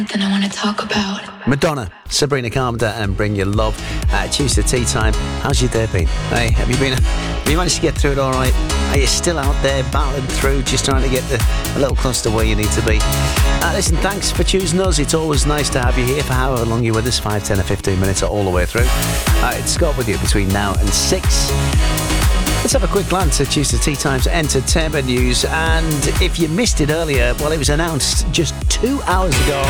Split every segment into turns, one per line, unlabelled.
Something I want to talk about.
Madonna, Sabrina Carpenter, and Bring Your Love. Tuesday tea time. How's your day been? Hey, have you managed to get through it all right? Are you still out there battling through, just trying to get a little closer to where you need to be? Listen, thanks for choosing us. It's always nice to have you here for however long you're with us, 5, 10 or 15 minutes or all the way through. It's Scott with you between now and 6. Let's have a quick glance at Tuesday Tea Time's entertainment news. And if you missed it earlier, well, it was announced just 2 hours ago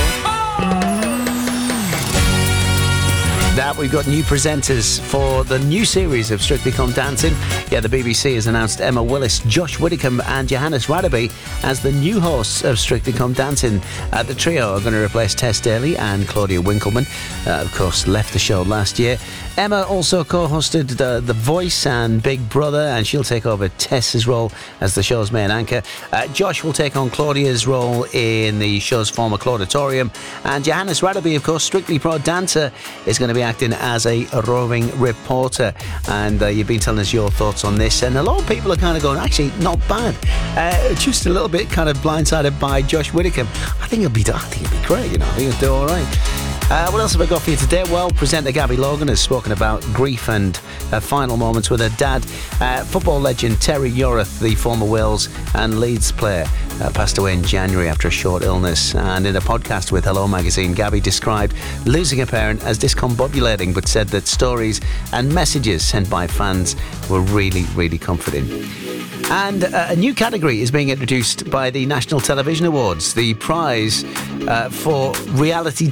that we've got new presenters for the new series of Strictly Come Dancing. Yeah, the BBC has announced Emma Willis, Josh Widdicombe and Johannes Radaby as the new hosts of Strictly Come Dancing. The trio are going to replace Tess Daly and Claudia Winkleman, of course left the show last year. Emma also co-hosted The Voice and Big Brother, and she'll take over Tess's role as the show's main anchor. Josh will take on Claudia's role in the show's former Clauditorium, and Johannes Radaby, of course, Strictly Pro Dancer, is going to be acting as a roving reporter. And you've been telling us your thoughts on this, and a lot of people are kind of going, actually, not bad. Just a little bit kind of blindsided by Josh Widdicombe. I think it'll be great, you know. I think it'll do all right. What else have I got for you today? Well, presenter Gabby Logan has spoken about grief and her final moments with her dad. Football legend Terry Yorath, the former Wales and Leeds player, passed away in January after a short illness. And in a podcast with Hello Magazine, Gabby described losing a parent as discombobulating, but said that stories and messages sent by fans were really, really comforting. And a new category is being introduced by the National Television Awards, the prize for reality